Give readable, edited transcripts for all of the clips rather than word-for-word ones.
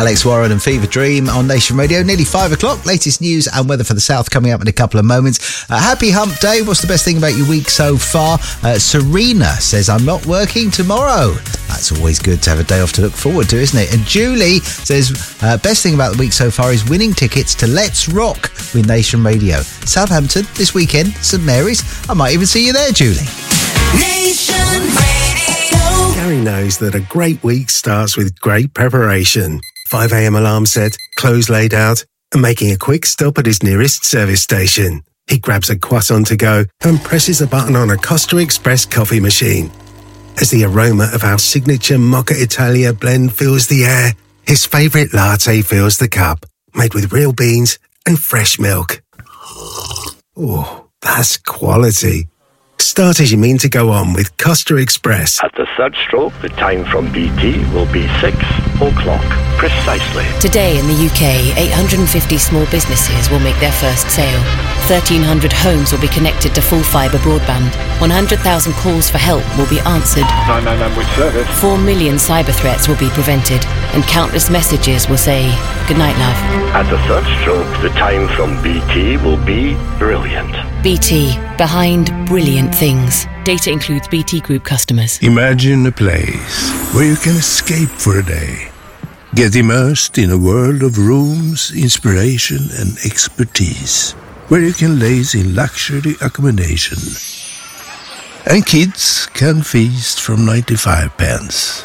Alex Warren and Fever Dream on Nation Radio. Nearly 5 o'clock. Latest news and weather for the south coming up in a couple of moments. Happy Hump Day. What's the best thing about your week so far? Serena says, I'm not working tomorrow. That's always good to have a day off to look forward to, isn't it? And Julie says, best thing about the week so far is winning tickets to Let's Rock with Nation Radio. Southampton this weekend, St Mary's. I might even see you there, Julie. Nation Radio. Gary knows that a great week starts with great preparation. 5 a.m. alarm set, clothes laid out, and making a quick stop at his nearest service station. He grabs a croissant to go and presses a button on a Costa Express coffee machine. As the aroma of our signature Mocha Italia blend fills the air, his favourite latte fills the cup, made with real beans and fresh milk. Oh, that's quality. Start as you mean to go on with Costa Express. At the third stroke, the time from BT will be 6 o'clock precisely. Today in the UK, 850 small businesses will make their first sale. 1,300 homes will be connected to full fibre broadband. 100,000 calls for help will be answered. 999 with service. 4 million cyber threats will be prevented. And countless messages will say, good night, love. At the third stroke, the time from BT will be brilliant. BT, behind brilliant things. Data includes BT Group customers. Imagine a place where you can escape for a day. Get immersed in a world of rooms, inspiration and expertise. Where you can laze in luxury accommodation. And kids can feast from 95 pence.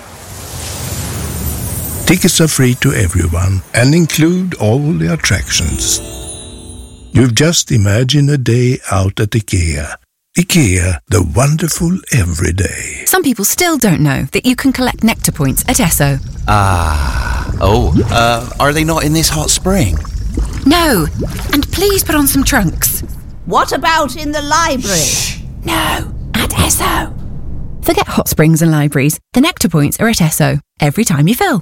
Tickets are free to everyone and include all the attractions. You've just imagined a day out at IKEA. IKEA, the wonderful everyday. Some people still don't know that you can collect Nectar points at Esso. Are they not in this hot spring? No, and please put on some trunks. What about in the library? Shh. No, at Esso. Forget hot springs and libraries. The Nectar points are at Esso every time you fill.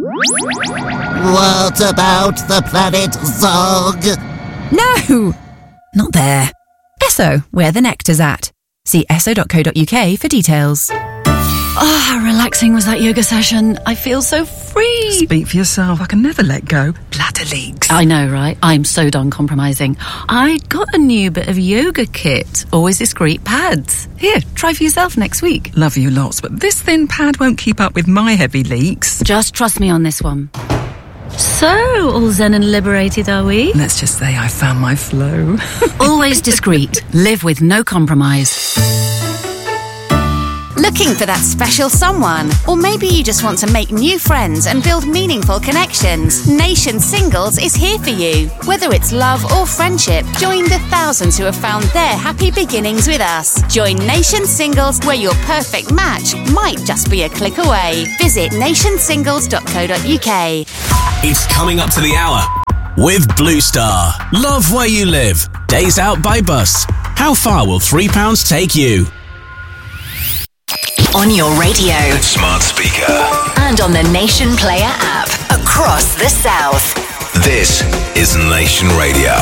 What about the planet Zog? No, not there. Esso, where the nectar's at. See esso.co.uk for details. Oh, how relaxing was that yoga session. I feel so free. Speak for yourself. I can never let go. Bladder leaks. I know, right? I'm so done compromising. I got a new bit of yoga kit. Always discreet pads. Here, try for yourself next week. Love you lots, but this thin pad won't keep up with my heavy leaks. Just trust me on this one. So, all zen and liberated, are we? Let's just say I found my flow. Always discreet. Live with no compromise. Looking for that special someone? Or maybe you just want to make new friends and build meaningful connections? Nation Singles is here for you. Whether it's love or friendship, join the thousands who have found their happy beginnings with us. Join Nation Singles, where your perfect match might just be a click away. Visit nationsingles.co.uk. It's coming up to the hour with Blue Star. Love where you live. Days out by bus. How far will £3 take you? On your radio, Smart speaker, and on the Nation Player app across the south. This is Nation Radio.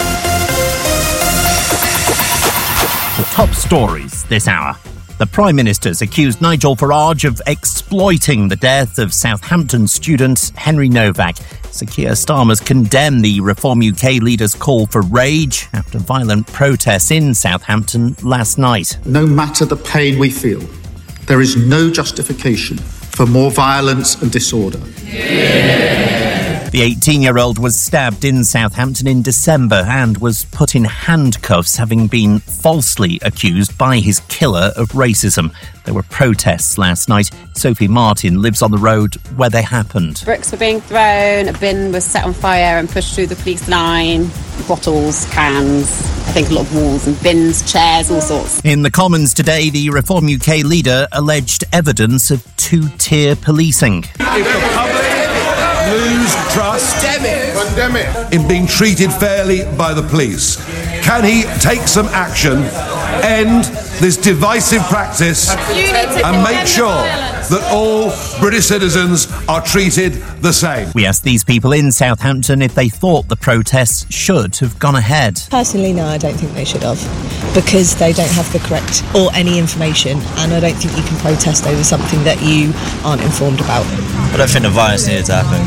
The top stories this hour. The Prime Minister's accused Nigel Farage of exploiting the death of Southampton student Henry Novak. Sir Keir Starmer's condemned the Reform UK leader's call for rage after violent protests in Southampton last night. No matter the pain we feel, there is no justification for more violence and disorder. The 18-year-old was stabbed in Southampton in December and was put in handcuffs, having been falsely accused by his killer of racism. There were protests last night. Sophie Martin lives on the road where they happened. Bricks were being thrown, a bin was set on fire and pushed through the police line, bottles, cans, I think a lot of walls and bins, chairs, all sorts. In the Commons today, the Reform UK leader alleged evidence of two-tier policing. If the public lose trust in being treated fairly by the police, can he take some action, end this divisive practice and make sure that all British citizens are treated the same? We asked these people in Southampton if they thought the protests should have gone ahead. Personally, no, I don't think they should have, because they don't have the correct or any information, and I don't think you can protest over something that you aren't informed about. I don't think the violence needed to happen.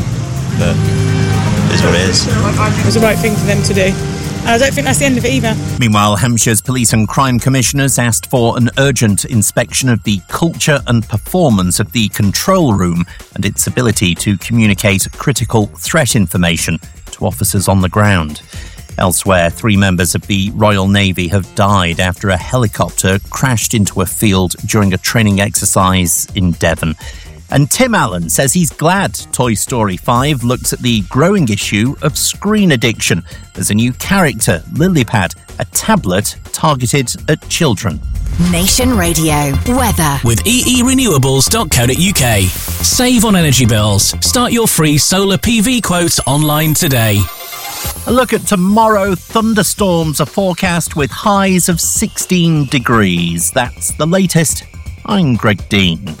but it is what it is. It was the right thing for them to do. And I don't think that's the end of it either. Meanwhile, Hampshire's Police and Crime Commissioners asked for an urgent inspection of the culture and performance of the control room and its ability to communicate critical threat information to officers on the ground. Elsewhere, 3 members of the Royal Navy have died after a helicopter crashed into a field during a training exercise in Devon. And Tim Allen says he's glad Toy Story 5 looks at the growing issue of screen addiction. There's a new character, Lilypad, a tablet targeted at children. Nation Radio weather with eerenewables.co.uk. Save on energy bills. Start your free solar PV quotes online today. A look at tomorrow. Thunderstorms are forecast with highs of 16 degrees. That's the latest. I'm Greg Dean.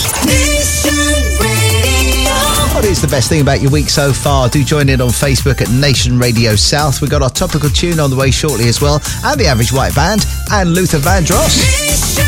What is the best thing about your week so far? Do join in on Facebook at Nation Radio South. We've got our topical tune on the way shortly as well, and the Average White Band and Luther Vandross.